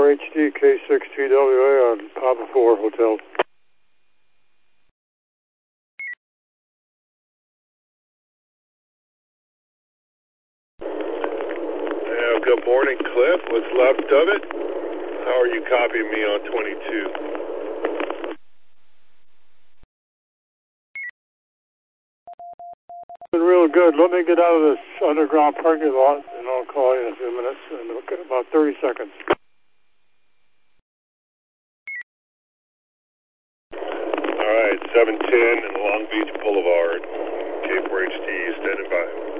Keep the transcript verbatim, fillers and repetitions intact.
four H D K six T W A on Papa four Hotel. Yeah, good morning, Cliff. What's left of it? How are you copying me on twenty-two? Been real good. Let me get out of this underground parking lot, and I'll call you in a few minutes, in about thirty seconds. All right, seven ten and Long Beach Boulevard. K four H D, standing by.